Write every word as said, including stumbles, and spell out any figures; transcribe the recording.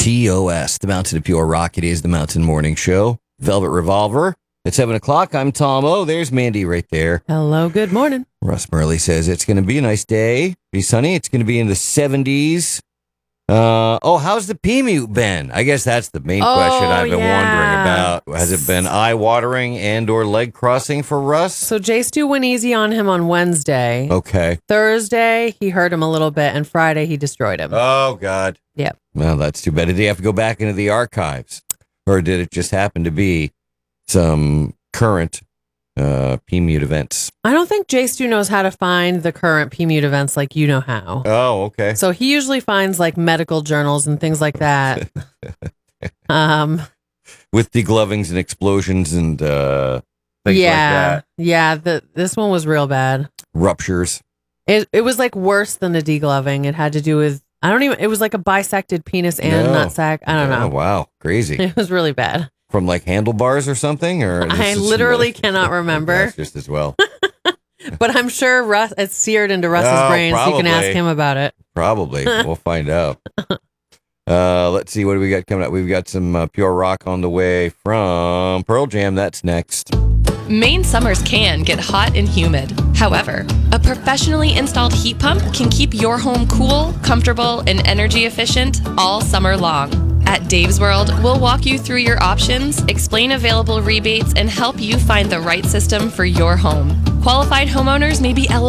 T O S, the Mountain of Pure Rock. It is the Mountain Morning Show. Velvet Revolver. At seven o'clock, I'm Tom O. There's Mandy right there. Hello, good morning. Russ Murley says it's going to be a nice day. Be sunny. It's going to be in the seventies. Uh, oh, how's the P-Mute been? I guess that's the main Oh, question I've been yeah. wondering about. Has it been eye-watering and or leg-crossing for Russ? So Jay Stu went easy on him on Wednesday. Okay. Thursday, he hurt him a little bit, and Friday, he destroyed him. Oh, God. Yep. Well, that's too bad. Did he have to go back into the archives? Or did it just happen to be some current uh, P-Mute events? I don't think Jay Stu knows how to find the current P-Mute events like you know how. Oh, okay. So he usually finds like medical journals and things like that. um, With deglovings and explosions and uh, things yeah, like that. yeah. The this one was real bad. Ruptures. It it was like worse than a degloving. It had to do with I don't even. It was like a bisected penis and No. nutsack. I don't Oh, know. wow. Crazy. It was really bad. From like handlebars or something? Or this I is- literally cannot remember. That's just as well. But I'm sure Russ, it's seared into Russ's Oh, brain, so you can ask probably. him about it. Probably. We'll find out. Uh, let's see. What do we got coming up? We've got some uh, pure rock on the way from Pearl Jam. That's next. Maine summers can get hot and humid. However, a professionally installed heat pump can keep your home cool, comfortable, and energy efficient all summer long. At Dave's World, we'll walk you through your options, explain available rebates, and help you find the right system for your home. Qualified homeowners may be eligible